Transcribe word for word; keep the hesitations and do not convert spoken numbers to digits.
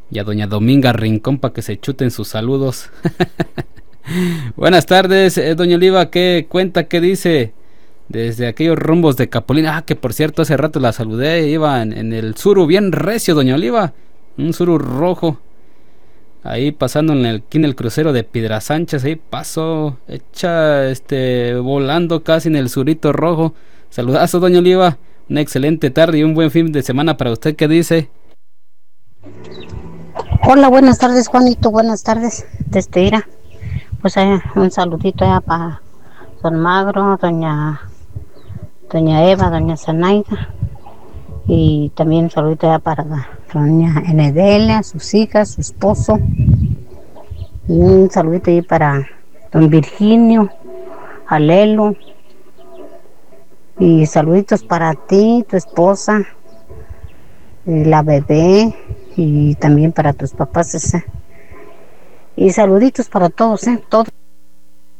y a doña Dominga Rincón para que se chuten sus saludos. Buenas tardes, eh, doña Oliva, ¿qué cuenta, qué dice? Desde aquellos rumbos de Capulina. Ah, que por cierto, hace rato la saludé, iba en, en el suru bien recio, doña Oliva. Un suru rojo. Ahí pasando en el, aquí en el crucero de Piedra Sánchez, ahí pasó, hecha, este, volando casi en el surito rojo. Saludazo, doña Oliva. Una excelente tarde y un buen fin de semana para usted, ¿qué dice? Hola, buenas tardes, Juanito, buenas tardes. Desde Ira, pues eh, un saludito allá para don Magro, doña, doña Eva, doña Zenaida, y también un saludito allá para doña Enedelia, sus hijas, su esposo, y un saludito ahí para don Virginio, Alelo, y saluditos para ti, tu esposa, y la bebé, y también para tus papás, ese. Y saluditos para todos, ¿eh? Todos.